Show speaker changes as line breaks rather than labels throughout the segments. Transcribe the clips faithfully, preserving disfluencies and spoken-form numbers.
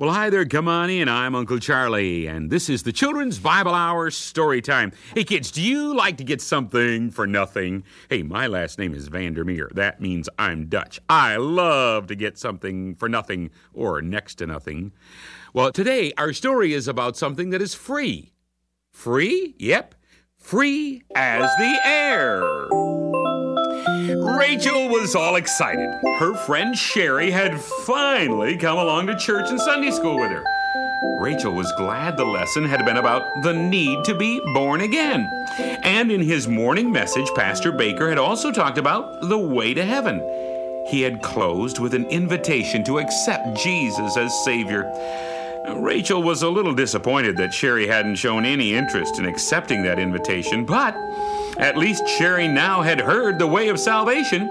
Well, hi there, Kamani, and I'm Uncle Charlie, and this is the Children's Bible Hour Story Time. Hey, kids, do you like to get something for nothing? Hey, my last name is Vandermeer. That means I'm Dutch. I love to get something for nothing or next to nothing. Well, today our story is about something that is free. Free? Yep. Free as the air. Rachel was all excited. Her friend Sherry had finally come along to church and Sunday school with her. Rachel was glad the lesson had been about the need to be born again. And in his morning message, Pastor Baker had also talked about the way to heaven. He had closed with an invitation to accept Jesus as Savior. Rachel was a little disappointed that Sherry hadn't shown any interest in accepting that invitation, but at least Sherry now had heard the way of salvation.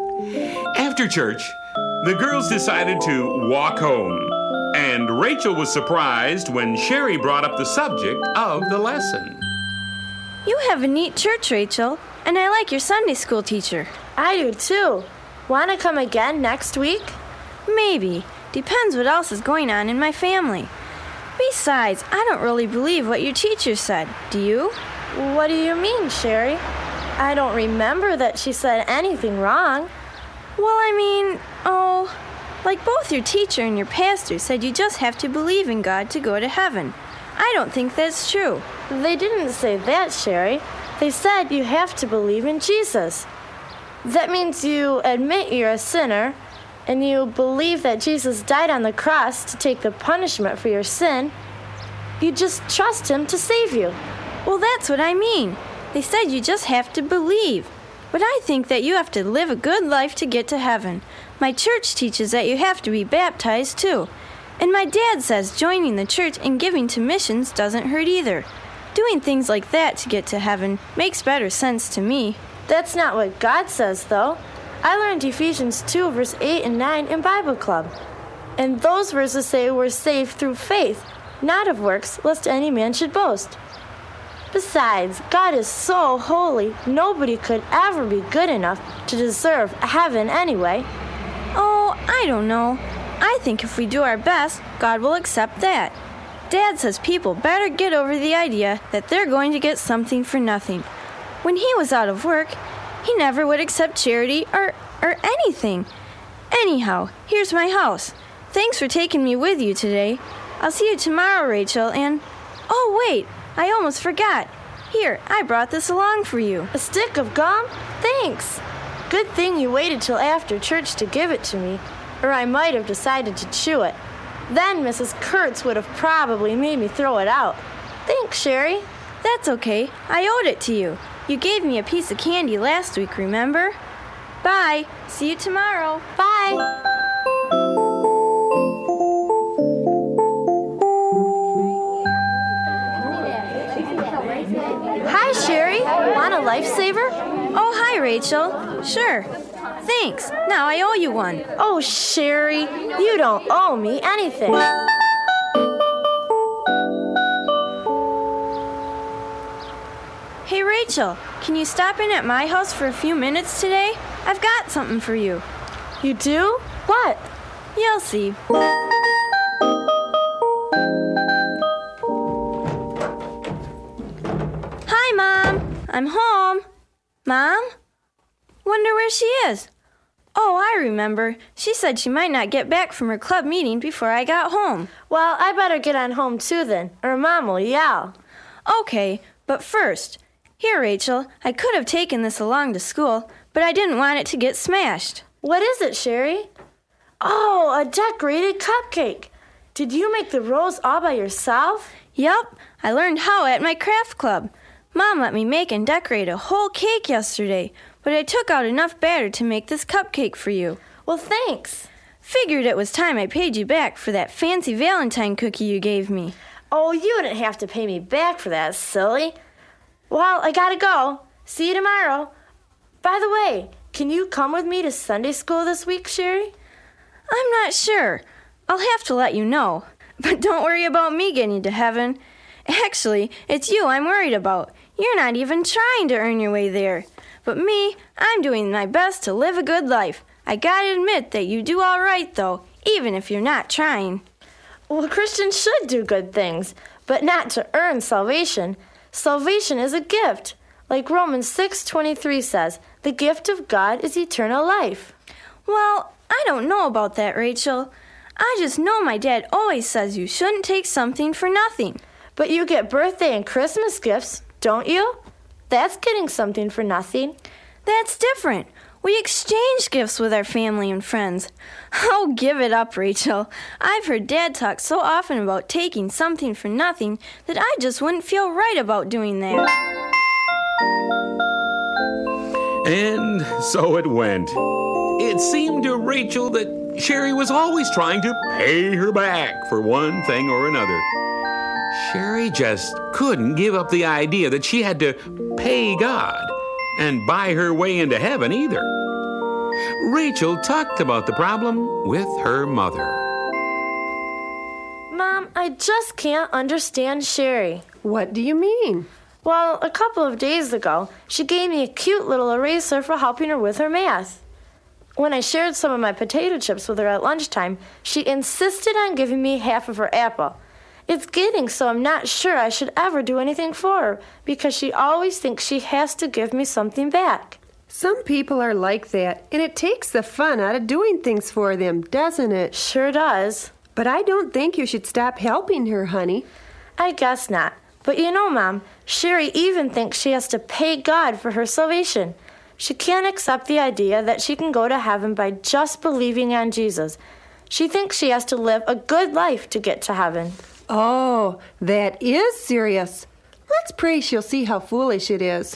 After church, the girls decided to walk home, and Rachel was surprised when Sherry brought up the subject of the lesson.
You have a neat church, Rachel, and I like your Sunday school teacher.
I do too. Want to come again next week?
Maybe. Depends what else is going on in my family. Besides, I don't really believe what your teacher said. Do you?
What do you mean, Sherry? I don't remember that she said anything wrong.
Well, I mean, oh, like both your teacher and your pastor said you just have to believe in God to go to heaven. I don't think that's true.
They didn't say that, Sherry. They said you have to believe in Jesus. That means you admit you're a sinner, and you believe that Jesus died on the cross to take the punishment for your sin. You just trust him to save you.
Well, that's what I mean. They said you just have to believe. But I think that you have to live a good life to get to heaven. My church teaches that you have to be baptized, too. And my dad says joining the church and giving to missions doesn't hurt either. Doing things like that to get to heaven makes better sense to me.
That's not what God says, though. I learned Ephesians two, verse eight and nine in Bible Club. And those verses say we're saved through faith, not of works, lest any man should boast. Besides, God is so holy, nobody could ever be good enough to deserve heaven anyway.
Oh, I don't know. I think if we do our best, God will accept that. Dad says people better get over the idea that they're going to get something for nothing. When he was out of work, he never would accept charity or, or anything. Anyhow, here's my house. Thanks for taking me with you today. I'll see you tomorrow, Rachel, and... Oh, wait, I almost forgot. Here, I brought this along for you.
A stick of gum? Thanks. Good thing you waited till after church to give it to me, or I might have decided to chew it. Then Missus Kurtz would have probably made me throw it out. Thanks, Sherry.
That's okay. I owed it to you. You gave me a piece of candy last week, remember? Bye. See you tomorrow.
Bye. Hi, Sherry. Want a lifesaver?
Oh, hi, Rachel. Sure. Thanks. Now I owe you one.
Oh, Sherry, you don't owe me anything.
Hey, Rachel, can you stop in at my house for a few minutes today? I've got something for you.
You do? What?
You'll see. Hi, Mom. I'm home. Mom? Wonder where she is. Oh, I remember. She said she might not get back from her club meeting before I got home.
Well, I better get on home too then, or Mom will yell.
Okay, but first... Here, Rachel, I could have taken this along to school, but I didn't want it to get smashed.
What is it, Sherry? Oh, a decorated cupcake. Did you make the rolls all by yourself?
Yup, I learned how at my craft club. Mom let me make and decorate a whole cake yesterday, but I took out enough batter to make this cupcake for you.
Well, thanks.
Figured it was time I paid you back for that fancy Valentine cookie you gave me.
Oh, you didn't have to pay me back for that, silly. Well, I gotta go. See you tomorrow. By the way, can you come with me to Sunday school this week, Sherry?
I'm not sure. I'll have to let you know. But don't worry about me getting to heaven. Actually, it's you I'm worried about. You're not even trying to earn your way there. But me, I'm doing my best to live a good life. I gotta admit that you do all right, though, even if you're not trying.
Well, Christians should do good things, but not to earn salvation. Salvation is a gift. Like Romans six twenty-three says, the gift of God is eternal life.
Well, I don't know about that, Rachel. I just know my dad always says you shouldn't take something for nothing.
But you get birthday and Christmas gifts, don't you? That's getting something for nothing.
That's different. We exchange gifts with our family and friends. Oh, give it up, Rachel. I've heard Dad talk so often about taking something for nothing that I just wouldn't feel right about doing that.
And so it went. It seemed to Rachel that Sherry was always trying to pay her back for one thing or another. Sherry just couldn't give up the idea that she had to pay God and buy her way into heaven either. Rachel talked about the problem with her mother.
Mom, I just can't understand Sherry.
What do you mean?
Well, a couple of days ago, she gave me a cute little eraser for helping her with her math. When I shared some of my potato chips with her at lunchtime, she insisted on giving me half of her apple. It's getting so I'm not sure I should ever do anything for her, because she always thinks she has to give me something back.
Some people are like that, and it takes the fun out of doing things for them, doesn't it?
Sure does.
But I don't think you should stop helping her, honey.
I guess not. But you know, Mom, Sherry even thinks she has to pay God for her salvation. She can't accept the idea that she can go to heaven by just believing on Jesus. She thinks she has to live a good life to get to heaven.
Oh, that is serious. Let's pray she'll see how foolish it is.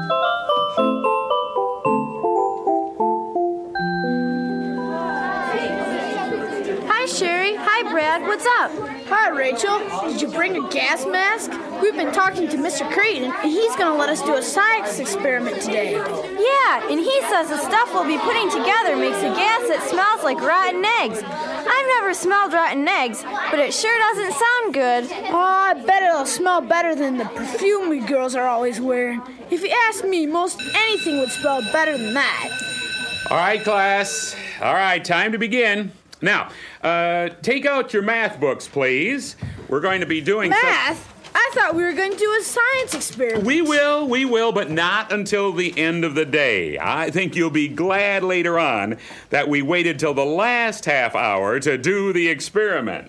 Hi, Sherry. Hi, Brad. What's up?
Hi, Rachel. Did you bring a gas mask? We've been talking to Mister Creighton, and he's going to let us do a science experiment today.
Yeah, and he says the stuff we'll be putting together makes a gas that smells like rotten eggs. I've never smelled rotten eggs, but it sure doesn't sound good.
Oh, I bet it'll smell better than the perfume we girls are always wearing. If you ask me, most anything would smell better than that.
All right, class. All right, time to begin. Now, uh, take out your math books, please. We're going to be doing
Math?
Some...
I thought we were going to do a science experiment.
We will, we will, but not until the end of the day. I think you'll be glad later on that we waited till the last half hour to do the experiment.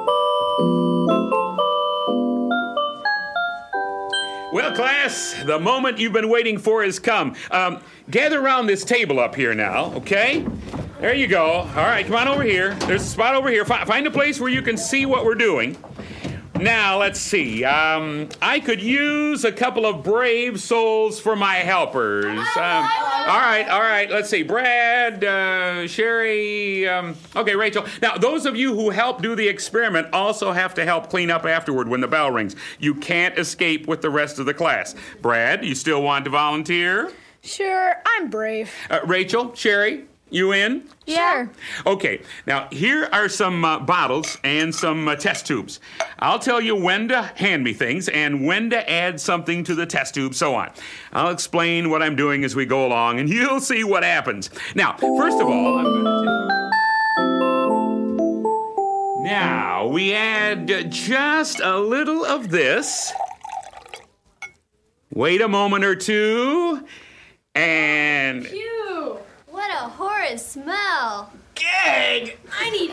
Well, class, the moment you've been waiting for has come. Um, gather around this table up here now, okay? There you go. All right, come on over here. There's a spot over here. F- find a place where you can see what we're doing. Now, let's see. Um, I could use a couple of brave souls for my helpers. Um, all right, all right. Let's see. Brad, uh, Sherry. Um, okay, Rachel. Now, those of you who help do the experiment also have to help clean up afterward when the bell rings. You can't escape with the rest of the class. Brad, you still want to volunteer?
Sure, I'm brave.
Uh, Rachel, Sherry, you in?
Yeah.
Okay, now here are some uh, bottles and some uh, test tubes. I'll tell you when to hand me things and when to add something to the test tube, so on. I'll explain what I'm doing as we go along, and you'll see what happens. Now, first of all, I'm going to take... Now, we add just a little of this. Wait a moment or two, and...
Phew! What a horrid smell.
Gag!
I need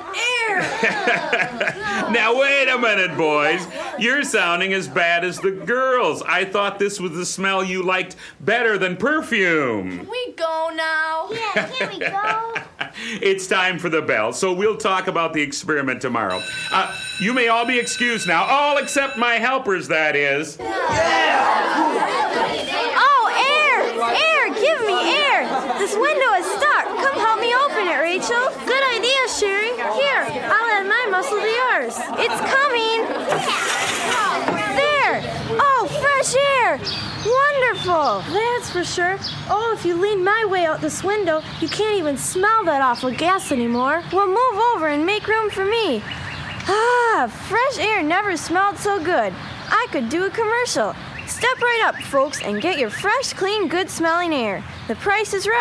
air.
Now, wait a minute, boys. You're sounding as bad as the girls. I thought this was the smell you liked better than perfume.
Can we go now?
Yeah, can we go?
It's time for the bell, so we'll talk about the experiment tomorrow. Uh, you may all be excused now, all except my helpers, that is.
Oh, air! Air! Give me air! This window is stuck. Come help me open it, Rachel.
Good idea, Sherry. Here, I'll add my muscle to yours.
It's coming. There! Oh, fresh air! Wonderful!
That's for sure. Oh, if you lean my way out this window, you can't even smell that awful gas anymore.
Well, move over and make room for me. Ah, fresh air never smelled so good. I could do a commercial. Step right up, folks, and get your fresh, clean, good-smelling air. The price is right,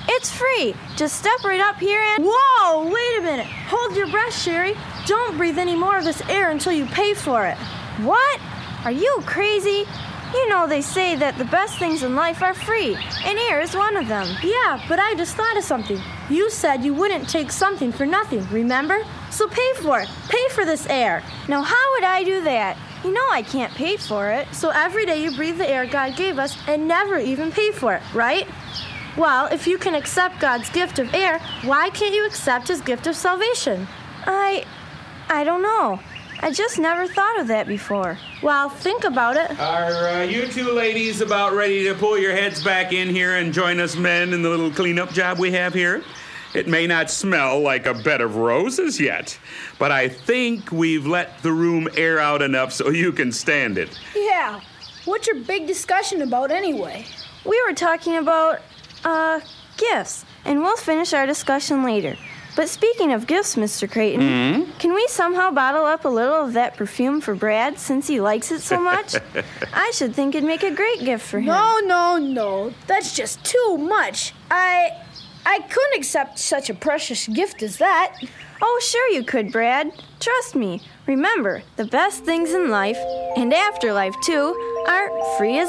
It's free. Just step right up here and...
Whoa, wait a minute. Hold your breath, Sherry. Don't breathe any more of this air until you pay for it.
What? Are you crazy? You know they say that the best things in life are free, and air is one of them.
Yeah, but I just thought of something. You said you wouldn't take something for nothing, remember? So pay for it. Pay for this air.
Now how would I do that? You know I can't pay for it.
So every day you breathe the air God gave us and never even pay for it, right? Well, if you can accept God's gift of air, why can't you accept his gift of salvation?
I... I don't know. I just never thought of that before.
Well, think about it.
Are uh, you two ladies about ready to pull your heads back in here and join us men in the little cleanup job we have here? It may not smell like a bed of roses yet, but I think we've let the room air out enough so you can stand it.
Yeah. What's your big discussion about anyway?
We were talking about, uh, gifts, and we'll finish our discussion later. But speaking of gifts, Mister Creighton,
Mm-hmm.
can we somehow bottle up a little of that perfume for Brad since he likes it so much? I should think it'd make a great gift for him.
No, no, no. That's just too much. I... I couldn't accept such a precious gift as that.
Oh, sure you could, Brad. Trust me. Remember, the best things in life, and afterlife too, are free as